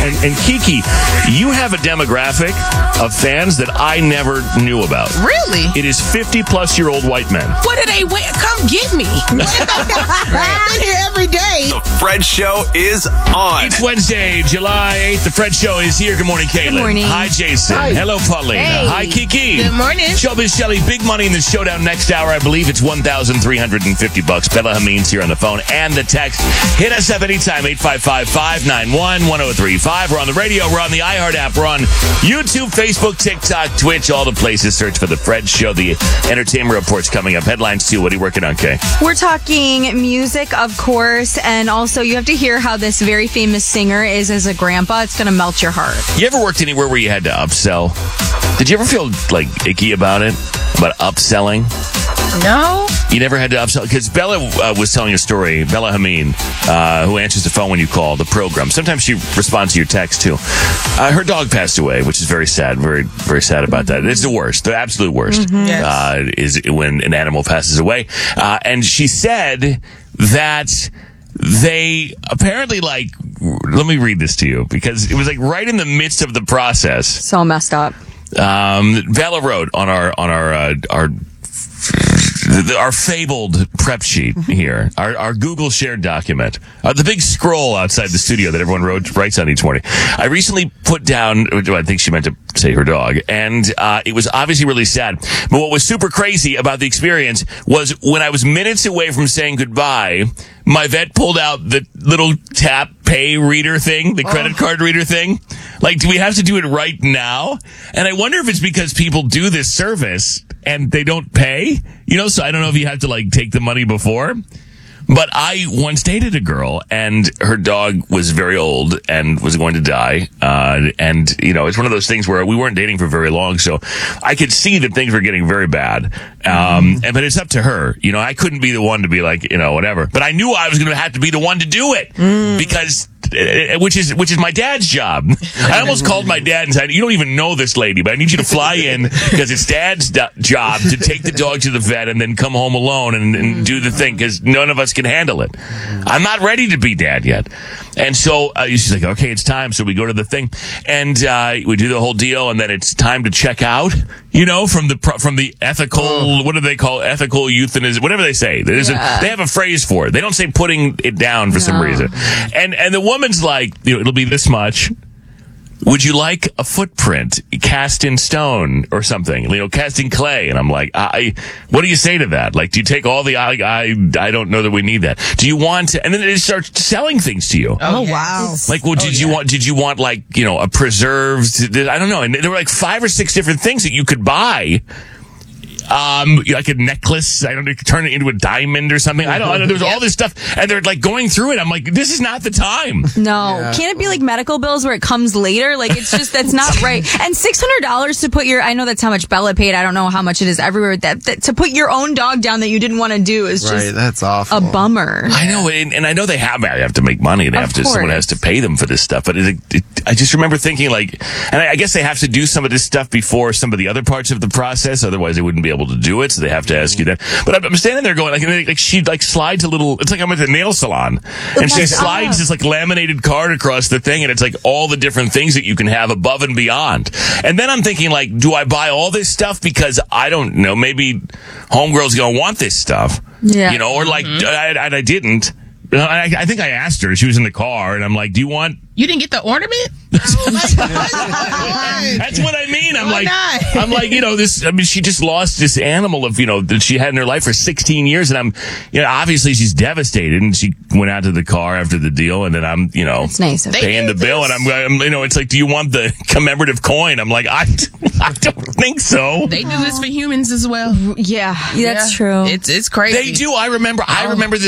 And Kiki, you have a demographic of fans that I never knew about. Really? It is 50-plus-year-old white men. What do they wear? Come get me. I've been here every day. The Fred Show is on. It's Wednesday, July 8th. The Fred Show is here. Good morning, Caitlin. Good morning. Hi, Jason. Hi. Hello, Paulina. Hey. Hi, Kiki. Good morning. Showbiz Shelley, big money in the showdown next hour. I believe it's $1,350. Bella Hameen's here on the phone and the text. Hit us up anytime, 855-591-1035. We're on the radio. We're on the iHeart app. We're on YouTube, Facebook, TikTok, Twitch, all the places. Search for The Fred Show. The Entertainment Report's coming up. Headlines, too. What are you working on, Kay? We're talking music, of course, and also you have to hear how this very famous singer is as a grandpa. It's going to melt your heart. You ever worked anywhere where you had to upsell? Did you ever feel like icky about it? About upselling? No. You never had to upsell? Because Bella was telling a story, Bella Hameen, who answers the phone when you call the program. Sometimes she responds to your text, too. Her dog passed away, which is very sad. Very, very sad about that. It's the worst. The absolute worst Yes. is when an animal passes away. And she said that they apparently, let me read this to you, because it was right in the midst of the process. So messed up. Bella wrote on our fabled prep sheet here, our Google shared document, the big scroll outside the studio that everyone writes on each morning. I recently put down, I think she meant to say her dog, and it was obviously really sad. But what was super crazy about the experience was when I was minutes away from saying goodbye, my vet pulled out the little tap pay reader thing, the credit card reader thing. Do we have to do it right now? And I wonder if it's because people do this service and they don't pay, so I don't know if you have to take the money before. But I once dated a girl and her dog was very old and was going to die. And it's one of those things where we weren't dating for very long. So I could see that things were getting very bad. But it's up to her. I couldn't be the one to be whatever. But I knew I was going to have to be the one to do it because which is my dad's job. I almost called my dad and said, "You don't even know this lady, but I need you to fly in because it's Dad's job to take the dog to the vet and then come home alone and do the thing because none of us can handle it. I'm not ready to be Dad yet." And so she's like, "Okay, it's time." So we go to the thing and we do the whole deal, and then it's time to check out. From the ethical, what do they call ethical euthanasia? Whatever they say, they have a phrase for it. They don't say putting it down for some reason. And the woman's like, it'll be this much. Would you like a footprint cast in stone or something? Cast in clay? And I'm like, what do you say to that? Do you take all the? I don't know that we need that. Do you want? And then they start selling things to you. Oh wow! Did you want? Did you want a preserved? I don't know. And there were 5 or 6 different things that you could buy. Like a necklace, I don't know, turn it into a diamond or something. I don't know. There's all this stuff, and they're going through it. I'm like, this is not the time. No. Yeah. Can't it be like medical bills where it comes later? It's just, that's not right. And $600 to put I know that's how much Bella paid. I don't know how much it is everywhere. That to put your own dog down that you didn't want to do is just right. That's awful. A bummer. I know, and I know they have to make money. Someone has to pay them for this stuff. But I just remember thinking and I guess they have to do some of this stuff before some of the other parts of the process. Otherwise, they wouldn't be able to do it, so they have to ask you that. But I'm standing there going, she slides a little. It's like I'm at the nail salon, and she slides this laminated card across the thing, and it's all the different things that you can have above and beyond. And then I'm thinking, do I buy all this stuff because I don't know, maybe homegirl's gonna want this stuff, or I didn't. I think I asked her. She was in the car, and I'm like, "Do you want?" You didn't get the ornament? That's what I mean. I'm this. She just lost this animal that she had in her life for 16 years, and I'm, obviously she's devastated, and she went out to the car after the deal, and then I'm, it's nice paying the bill, and I'm, it's do you want the commemorative coin? I'm like, I don't think so. They do this for humans as well. Yeah, that's true. It's crazy. They do. I remember that.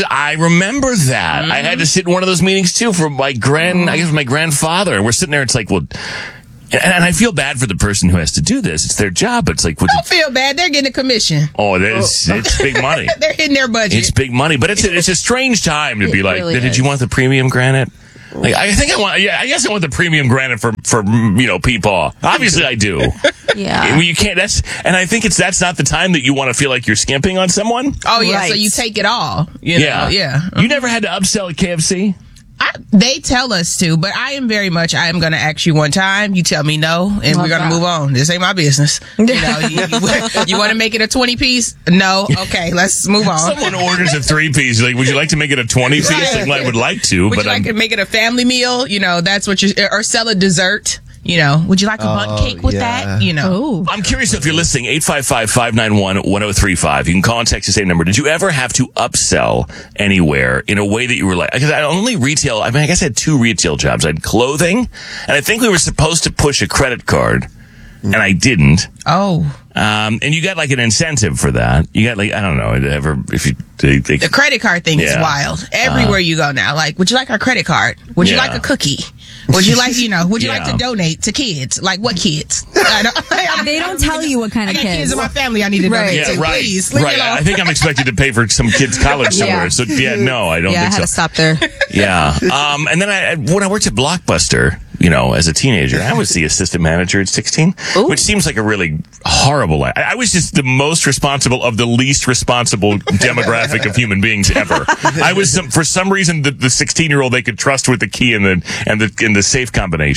I had to sit in one of those meetings too for my my grandfather, and we're sitting there. It's and I feel bad for the person who has to do this. It's their job. It's don't feel bad. They're getting a commission. Oh, it's big money. They're hitting their budget. It's big money, but it's a strange time to be really did you want the premium granite? I think I want. Yeah, I guess I want the premium granite for Peepaw. Obviously, I do. Yeah. You can't. And I think that's not the time that you want to feel like you're skimping on someone. Oh yeah. Right. So you take it all. You know? Yeah. You never had to upsell at KFC? They tell us to, but I am going to ask you one time. You tell me no, and we're going to move on. This ain't my business. You want to make it a 20-piece? No. Okay, let's move on. Someone orders a 3-piece. Like, would you like to make it a 20-piece? Right. Like, I would like to, would you like to make it a family meal? That's what or sell a dessert. Would you like a bundt cake with that? Ooh. I'm curious if you're listening, 855-591-1035. You can call and text the same number. Did you ever have to upsell anywhere in a way that you were like, because I only retail, I guess I had 2 retail jobs. I had clothing, and I think we were supposed to push a credit card, and I didn't. Oh. And you got like an incentive for that. You got like, I don't know, the credit card thing is wild. Everywhere you go now. Like, would you like our credit card? Would you like a cookie? Would you like, would you like to donate to kids? Like, what kids? They don't tell you what kind of I got kids. in my family I need to donate to. Right. Please, leave right. me alone. I think I'm expected to pay for some kid's college somewhere. So, no, I don't I think had so. to stop there. Yeah. And then when I worked at Blockbuster, as a teenager, I was the assistant manager at 16, which seems like a really horrible life. I was just the most responsible of the least responsible demographic of human beings ever. I was for some reason the 16-year-old they could trust with the key and the safe combination.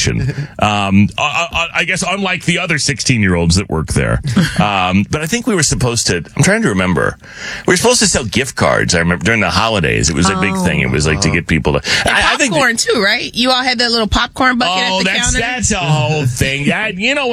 I guess unlike the other 16-year-olds that work there. But I think we were supposed to. I'm trying to remember. We were supposed to sell gift cards. I remember during the holidays. It was a big thing. It was like to get people to. I think popcorn too, right? You all had that little popcorn bucket at the counter. That's a whole thing. I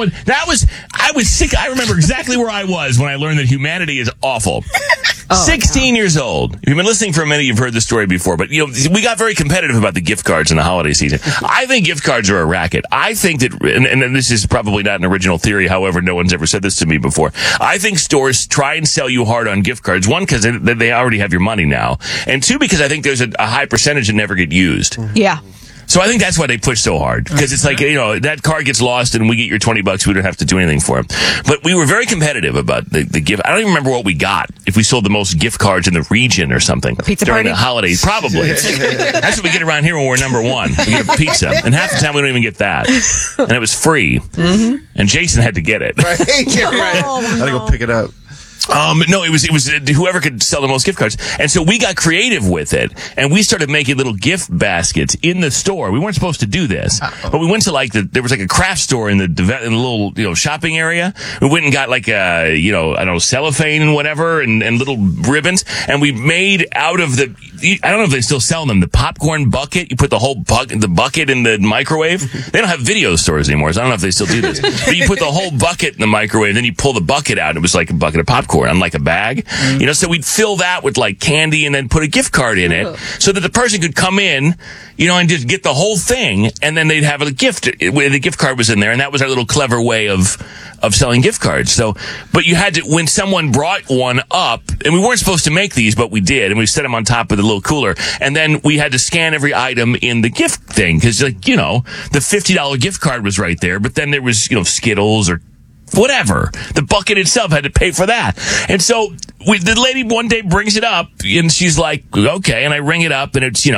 was sick. I remember exactly where I was when I learned that humanity is awful. 16 years old. If you've been listening for a minute, you've heard the story before, but we got very competitive about the gift cards in the holiday season. I think gift cards are a racket. I think that, and this is probably not an original theory, however, no one's ever said this to me before. I think stores try and sell you hard on gift cards. One, because they already have your money now. And 2, because I think there's a high percentage that never get used. Yeah. So I think that's why they push so hard. Because it's like, that card gets lost and we get your $20. We don't have to do anything for it. But we were very competitive about the gift. I don't even remember what we got. If we sold the most gift cards in the region or something. Pizza during party? the holidays. Probably. That's what we get around here when we're number 1. We get a pizza. And half the time we don't even get that. And it was free. Mm-hmm. And Jason had to get it. Right. I had to go pick it up. No, it was whoever could sell the most gift cards. And so we got creative with it and we started making little gift baskets in the store. We weren't supposed to do this, but we went to there was like a craft store in the little, shopping area. We went and got like I don't know, cellophane and whatever and little ribbons. And we made out of I don't know if they still sell them, the popcorn bucket. You put the whole the bucket in the microwave. They don't have video stores anymore, so I don't know if they still do this. But you put the whole bucket in the microwave, then you pull the bucket out and it was like a bucket of popcorn. On like a bag, so we'd fill that with like candy and then put a gift card in it so that the person could come in, and just get the whole thing and then they'd have a gift where the gift card was in there. And that was our little clever way of selling gift cards. So, but you had to, when someone brought one up, and we weren't supposed to make these, but we did, and we set them on top of the little cooler. And then we had to scan every item in the gift thing. Cause the $50 gift card was right there, but then there was, Skittles or whatever. The bucket itself had to pay for that. And so the lady one day brings it up and she's like, okay. And I ring it up and it's,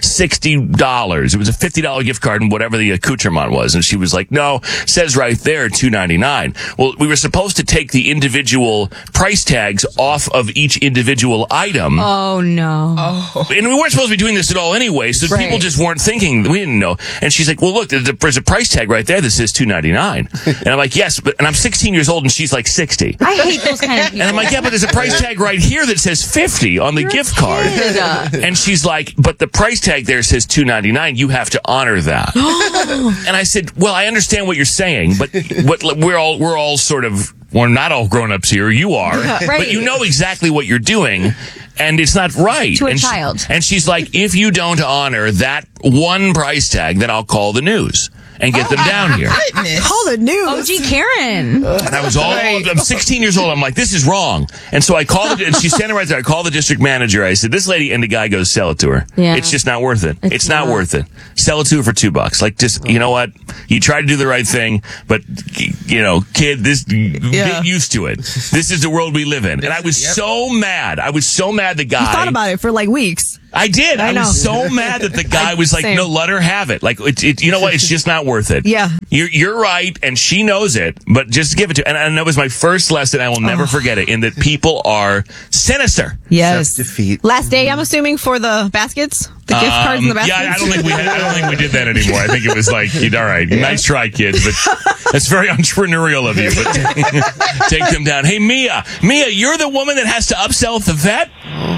$60. It was a $50 gift card and whatever the accoutrement was. And she was like, no, says right there, $2.99. Well, we were supposed to take the individual price tags off of each individual item. Oh, no. Oh. And we weren't supposed to be doing this at all anyway. So people just weren't thinking. We didn't know. And she's like, well, look, there's a price tag right there that says $2.99. And I'm like, yes, and I'm 16 years old and she's like 60. I hate those kind of people. And I'm like, yeah, but there's a price tag right here that says 50 on the gift card. And she's like, but the price tag there says $2.99. You have to honor that. And I said, well, I understand what you're saying, but we're all sort of, we're not all grown-ups here. You are. Right. But you know exactly what you're doing. And it's not right. To a child. And she's like, if you don't honor that one price tag, then I'll call the news and get them down here. Call the news. OG Karen. And I was I'm 16 years old. I'm like, this is wrong. And so I called and she's standing right there. I called the district manager. I said, this lady, and the guy goes, sell it to her. Yeah. It's just not worth it. It's not worth it. Sell it to her for $2. Like, just, you know what? You tried to do the right thing, but, kid, get used to it. This is the world we live in. And I was so mad. I was so mad mad the guy. You thought about it for like weeks. I did. I know. was so mad that the guy was like, Same. no, let her have it. Like, you know what? It's just not worth it. Yeah. You're right, and she knows it, but just give it to her. And that was my first lesson. I will never forget it, in that people are sinister. Yes. Self-defeat. Last day, I'm assuming, for the baskets? The gift cards and the baskets? Yeah, I don't think we did that anymore. I think it was like, all right, nice try, kids, but that's very entrepreneurial of you. But take them down. Hey, Mia, you're the woman that has to upsell at the vet?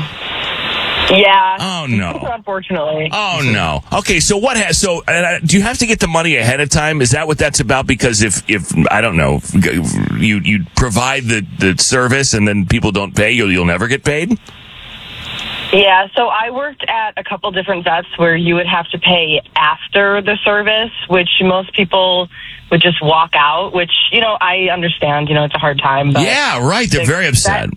Yeah. Oh, no. Unfortunately. Oh, no. Okay, so do you have to get the money ahead of time? Is that what that's about? Because if I don't know, you provide the service and then people don't pay, you'll never get paid? Yeah, so I worked at a couple different vets where you would have to pay after the service, which most people would just walk out, which, I understand, it's a hard time. But yeah, right. They're very upset.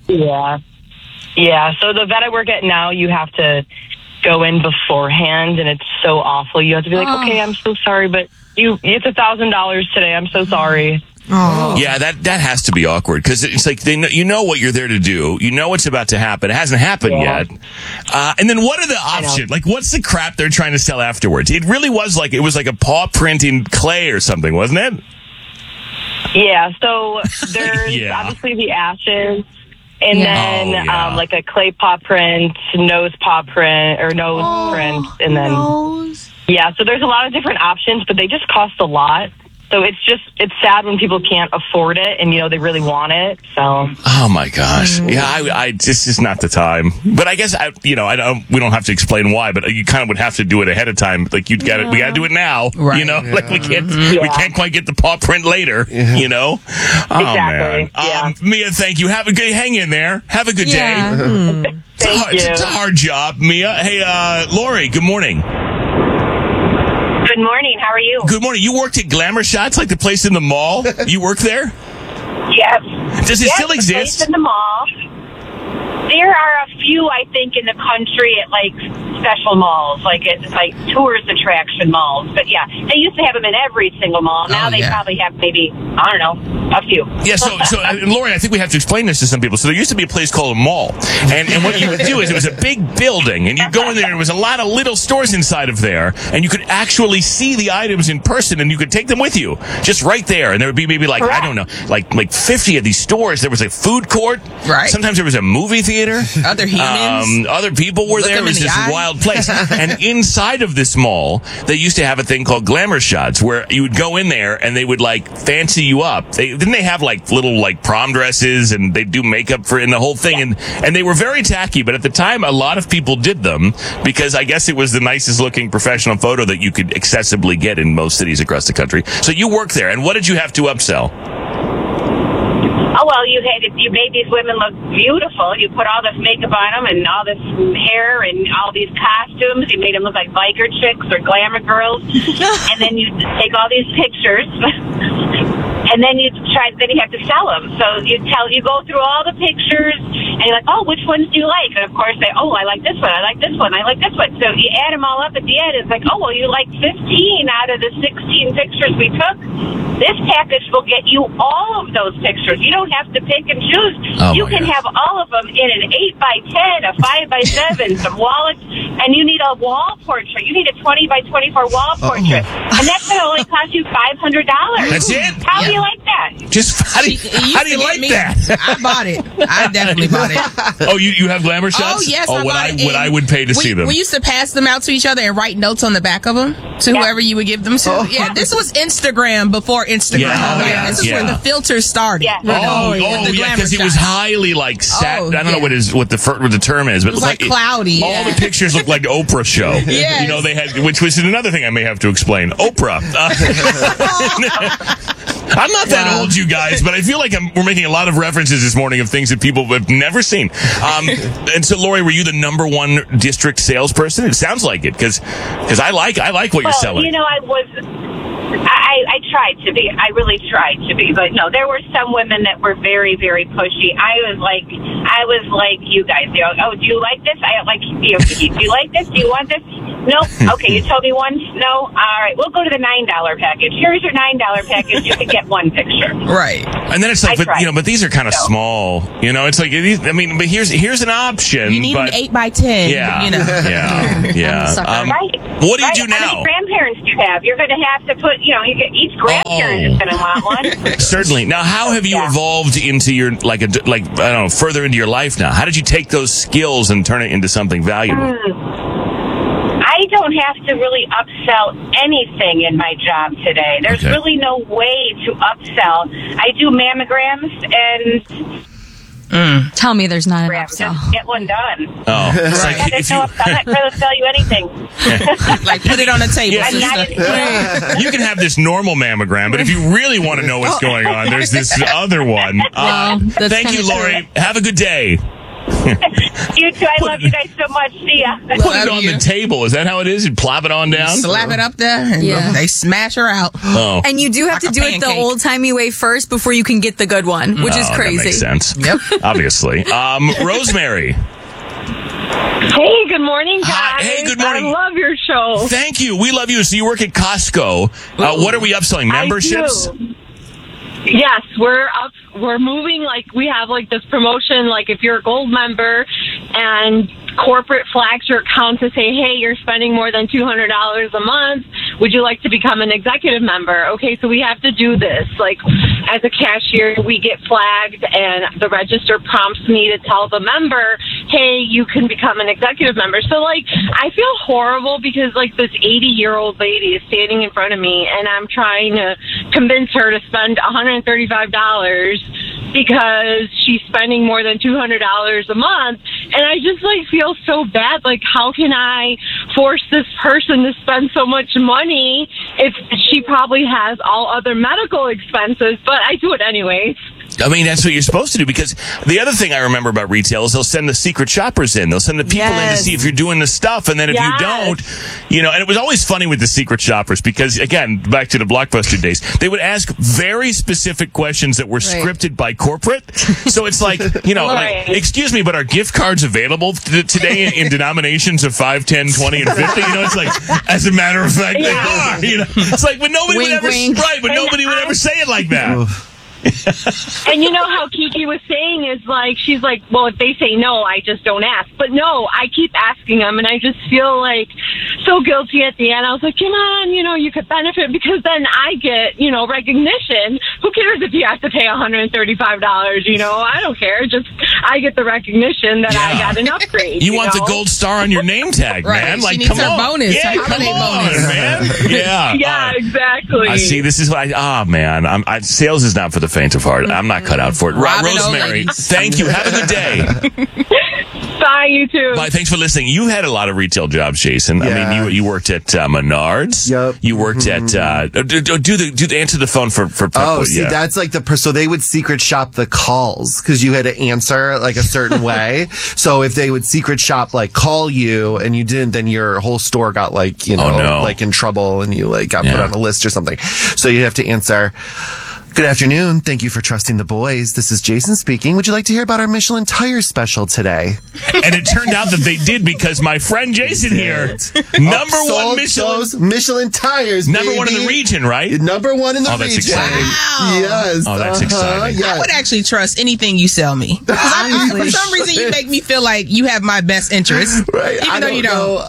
Yeah, so the vet I work at now, you have to go in beforehand, and it's so awful. You have to be like, okay, I'm so sorry, but it's $1,000 today. I'm so sorry. Oh. Yeah, that has to be awkward, because it's like you know what you're there to do. You know what's about to happen. It hasn't happened yet. And then what are the options? Like, what's the crap they're trying to sell afterwards? It really was like a paw print in clay or something, wasn't it? Yeah, so there's obviously the ashes. And then, like a clay paw print, nose paw print, or nose print, and then, so there's a lot of different options, but they just cost a lot. So it's sad when people can't afford it, and they really want it. So. Oh my gosh, I this is not the time. But I guess we don't have to explain why, but you kind of would have to do it ahead of time. Like we got to do it now. Right. Like we can't quite get the paw print later. Oh, exactly. Man. Mia, thank you. Hang in there. Have a good day. Thank you. It's a hard job, Mia. Hey, Lori. Good morning. Good morning. How are you? Good morning. You worked at Glamour Shots, like the place in the mall? You work there? Yes. Does it still exist? The place in the mall. There are a few, I think, in the country at like special malls, like it's like tourist attraction malls. But yeah, they used to have them in every single mall. Now they probably have maybe, I don't know, a few. Yeah, so Lori, I think we have to explain this to some people. So there used to be a place called a mall. And what you would do is it was a big building, and you'd go in there, and there was a lot of little stores inside of there, and you could actually see the items in person, and you could take them with you, just right there. And there would be maybe like, I don't know, like 50 of these stores. There was a food court. Right. Sometimes there was a movie theater. Other humans. Other people were there. It was this wild place. And inside of this mall, they used to have a thing called Glamour Shots, where you would go in there and they would like fancy you up. Didn't they have like little like prom dresses, and they'd do makeup in the whole thing, and they were very tacky. But at the time, a lot of people did them because I guess it was the nicest looking professional photo that you could accessibly get in most cities across the country. So you worked there, and what did you have to upsell? Oh, well, you made these women look beautiful. You put all this makeup on them and all this hair and all these costumes. You made them look like biker chicks or glamour girls. And then you take all these pictures. And then you have to sell them. So you go through all the pictures, and you're like, oh, which ones do you like? And of course, I like this one, I like this one, I like this one. So you add them all up at the end. It's like, oh, well, you like 15 out of the 16 pictures we took. This package will get you all of those pictures. You don't have to pick and choose. You can have all of them in an 8x10, a 5x7, some wallets, and you need a wall portrait. You need a 20x24 wall portrait, and that's going to only cost you $500. That's it. How do you like that? How do you like that? I bought it. I definitely bought it. Oh, you have Glamour Shots? Oh, yes. Oh, what I would pay to see them. We used to pass them out to each other and write notes on the back of them to whoever you would give them to. Yeah, this was Instagram before Instagram. This is where the filters started. Yeah. Because it was highly like set. I don't know what the term is, but it was like cloudy. All the pictures looked like Oprah show. Yes. They had, which was another thing I may have to explain. Oprah. I'm not that old, you guys, but I feel like we're making a lot of references this morning of things that people have never seen. And so, Lori, were you the number one district salesperson? It sounds like it, because I like what you're selling. I tried to be. I really tried to be. But no, there were some women that were very, very pushy. I was like you guys. Oh, do you like this? Do you like this? Do you want this? Nope. Okay, you told me once. No. All right, we'll go to the $9 package. Here's your $9 package. You can get one picture. Right. And then it's like, but these are kind of small. It's like, I mean, but here's an option. You need an 8x10. Yeah. Yeah. Right. What do you do now? How many grandparents do you have? You're going to have to put, each grandparent is going to want one. Certainly. Now, how have you evolved into your, I don't know, further into your life now? How did you take those skills and turn it into something valuable? I don't have to really upsell anything in my job today. There's really no way to upsell. I do mammograms and... Tell me there's not an upsell. Just get one done. Oh. Right. There's no upsell. I'm not going to sell you anything. Like, put it on the table. Yeah. You can have this normal mammogram, but if you really want to know what's going on, there's this other one. Thank you, Lori. Have a good day. You too. I love you guys so much. See ya. Put it on the table. Is that how it is? You plop it on down? Slap it up there, and they smash her out. Oh. And you do have to do it the old-timey way first before you can get the good one, which is crazy. That makes sense. Yep. Obviously. Rosemary. Hey, good morning, guys. Hi. Hey, good morning. I love your show. Thank you. We love you. So you work at Costco. What are we upselling? Memberships? I do. Yes, we're moving, we have this promotion, if you're a gold member and corporate flags your account to say, hey, you're spending more than $200 a month, would you like to become an executive member? Okay, so we have to do this. As a cashier, we get flagged and the register prompts me to tell the member, hey, you can become an executive member. So I feel horrible because this 80-year-old lady is standing in front of me and I'm trying to convince her to spend $135 because she's spending more than $200 a month. And I just feel so bad. How can I force this person to spend so much money if she probably has all other medical expenses? But I do it anyways. I mean, that's what you're supposed to do, because the other thing I remember about retail is they'll send the secret shoppers in. They'll send the people in to see if you're doing the stuff. And then if you don't, and it was always funny with the secret shoppers because, again, back to the Blockbuster days, they would ask very specific questions that were scripted by corporate. So it's excuse me, but are gift cards available today in denominations of 5, 10, 20, and 50? It's as a matter of fact, they are. It's but nobody would ever, but nobody would ever say it like that. And you know how Kiki was saying is she's well, if they say no, I just don't ask. But no, I keep asking them, and I just feel so guilty at the end. I was come on, you could benefit because then I get, recognition. Who cares if you have to pay $135? I don't care. Just I get the recognition that I got an upgrade. You want the gold star on your name tag, man. She needs her bonus. Yeah, come on, man. Yeah. Yeah, exactly. I see. This is what sales is not for the faint of heart. I'm not cut out for it. Rosemary, thank you. Have a good day. Bye, you too. Bye. Thanks for listening. You had a lot of retail jobs, Jason. Yeah. I mean, you worked at Menards. Yep. You worked at answer the phone for Oh, see, that's so they would secret shop the calls because you had to answer a certain way. So if they would secret shop call you and you didn't, then your whole store got in trouble and you got put on a list or something. So you have to answer. Good afternoon. Thank you for trusting the boys. This is Jason speaking. Would you like to hear about our Michelin tire special today? And it turned out that they did because my friend Jason here, number one Michelin tires, number baby. one in the region, right? Number one in the region. That's exciting. Wow. Yes. Oh, that's exciting. Yes. I would actually trust anything you sell me. For some reason, you make me feel like you have my best interest, right? Even though you don't.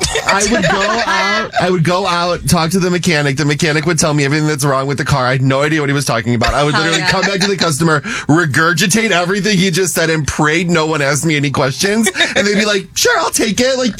I would go out, talk to the mechanic. The mechanic would tell me everything that's wrong with the car. I had no idea what he was talking about. I would literally come back to the customer, regurgitate everything he just said, and prayed no one asked me any questions. And they'd be like, sure, I'll take it.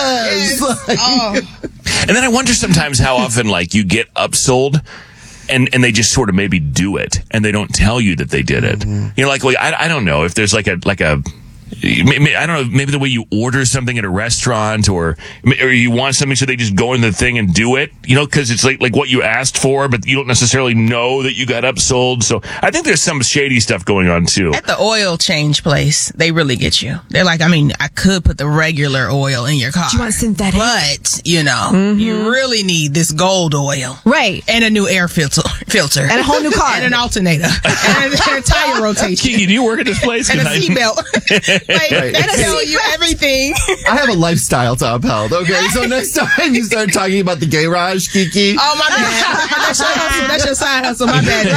Yes. And then I wonder sometimes how often you get upsold and they just sort of maybe do it and they don't tell you that they did it. Mm-hmm. I don't know if there's I don't know, maybe the way you order something at a restaurant or you want something so they just go in the thing and do it, because it's like what you asked for, but you don't necessarily know that you got upsold. So I think there's some shady stuff going on too. At the oil change place, they really get you. They're I could put the regular oil in your car. Do you want synthetic? But, you really need this gold oil. Right. And a new air filter. filter. And a whole new car. And an alternator. And a tire rotation. Kiki, do you work at this place? And a seatbelt. Like, they tell you everything. I have a lifestyle to uphold, okay? So next time you start talking about the garage, Kiki. Oh, my bad. That's your hustle. That's your side hustle. My bad.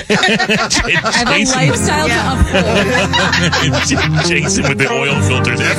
I have a lifestyle to uphold. Jason with the oil filters.